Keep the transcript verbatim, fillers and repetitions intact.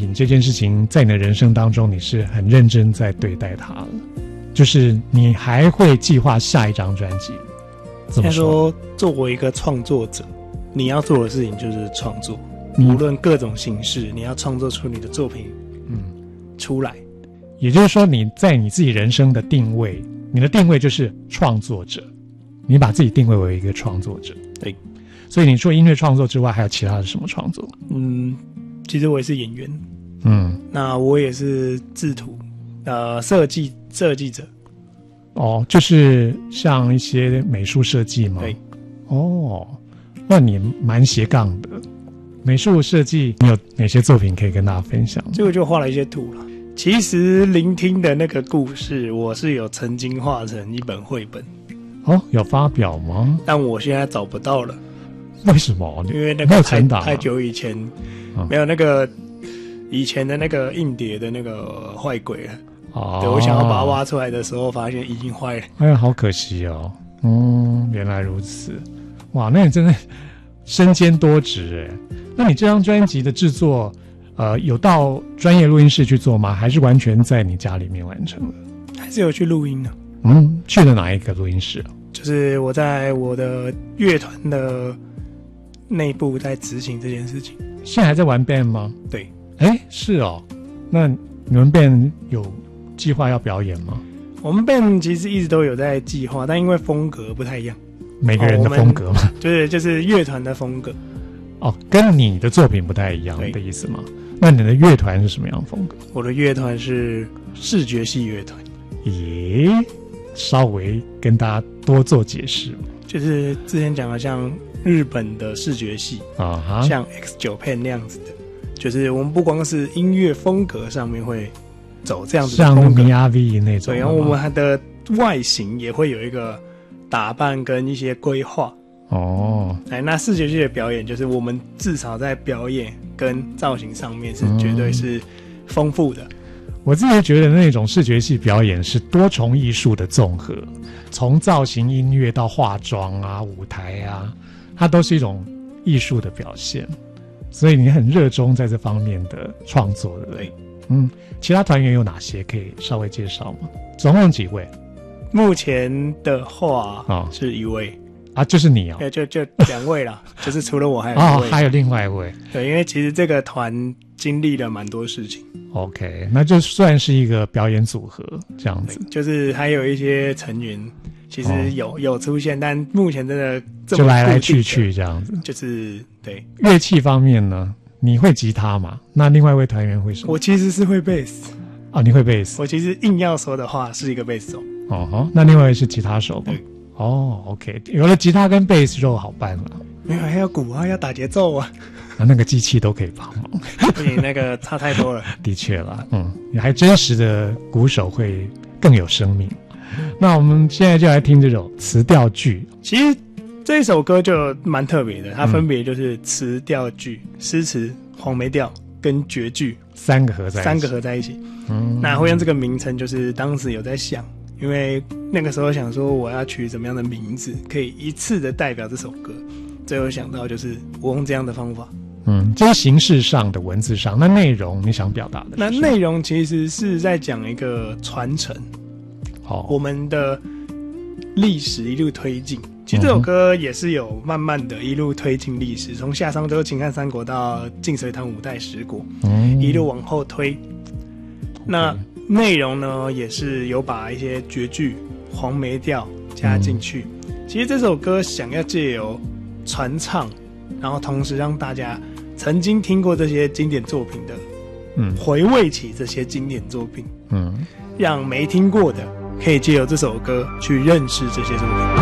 品这件事情在你的人生当中你是很认真在对待它了，就是你还会计划下一张专辑。 怎么说？作为一个创作者，你要做的事情就是创作，嗯、无论各种形式，你要创作出你的作品，嗯，出来。 也就是说，你在你自己人生的定位，你的定位就是创作者，你把自己定位为一个创作者。 对， 所以你除了音乐创作之外，还有其他的什么创作？ 嗯，其实我也是演员， 嗯， 那我也是制图，呃，设计设计者。 哦，就是像一些美术设计吗？ 对。 哦，那你蛮斜杠的。美术设计，你有哪些作品可以跟大家分享？ 这个就画了一些图了。其实聆听的那个故事，我是有曾经画成一本绘本。 哦，有发表吗？ 但我现在找不到了。 为什么？ 因为那个太、 啊、 太久以前、嗯、没有那个以前的那个硬碟的那个坏鬼了。哦，对，我想要把它挖出来的时候，发现已经坏了。 哎呀，好可惜哦。嗯，原来如此。哇，那你真的身兼多职哎。那你这张专辑的制作，呃，有到专业录音室去做吗？还是完全在你家里面完成的？ 还是有去录音的。 嗯，去了哪一个录音室啊？ 就是我在我的乐团的内部在执行这件事情。 现在还在玩 band 吗？ 对。 哎，是哦。那你们 band 有计划要表演吗？ 我们 band 其实一直都有在计划，但因为风格不太一样， 每个人的风格嘛， 对，就是乐团的风格。 哦，跟你的作品不太一样的意思吗？那你的乐团是什么样的风格？ 我的乐团是视觉系乐团。 咦，稍微跟大家多做解释。 就是之前讲的像日本的视觉系啊哈，像 X Japan 那样子的，就是我们不光是音乐风格上面会走这样子的风格， 像 M R V 那种， 对，然后我们的外形也会有一个打扮跟一些规划。哦，哎，那视觉系的表演就是我们至少在表演跟造型上面是绝对是丰富的。嗯， 我自己觉得那种视觉系表演是多重艺术的综合，从造型、音乐到化妆啊、舞台啊，它都是一种艺术的表现。所以你很热衷在这方面的创作，对不对？嗯，其他团员有哪些可以稍微介绍吗？总共几位？ 目前的话啊，是一位。 啊，就是你哦， 对，就就两位啦，就是除了我还有一位， 哦，还有另外一位， 对，因为其实这个团经历了蛮多事情。 OK， 那就算是一个表演组合这样子， 就是还有一些成员其实有、哦、有出现，但目前真的这么就来来去去这样子。 就是对乐器方面呢，你会吉他吗？那另外一位团员会什么？ 我其实是会贝斯。 哦，你会贝斯？ 我其实硬要说的话是一个贝斯手。 哦哈，那另外一位是吉他手吧？哦 ，OK， 有了吉他跟贝斯就好办了。 没有，还要鼓啊，要打节奏啊。 啊，那个机器都可以帮忙。 不行，那个差太多了。 的确啦，嗯，还真实的鼓手会更有生命。那我们现在就来听这首词调句。 其实这首歌就蛮特别的，它分别就是词调句、诗词、黄梅调跟绝句三个合在一起。 三个合在一起。嗯，那会用这个名称，就是当时有在想。因为那个时候想说我要取怎么样的名字可以一次的代表这首歌，最后想到就是我用这样的方法。 嗯，这是形式上的文字上，那内容你想表达的是？ 那内容其实是在讲一个传承，好、哦，我们的历史一路推进。其实这首歌也是有慢慢的一路推进历史，从夏商周、秦汉三国到晋隋唐五代十国，嗯，一路往后推。那内容呢，也是有把一些绝句、黄梅调加进去。嗯、其实这首歌想要借由传唱，然后同时让大家曾经听过这些经典作品的，嗯，回味起这些经典作品，嗯，让没听过的可以借由这首歌去认识这些作品。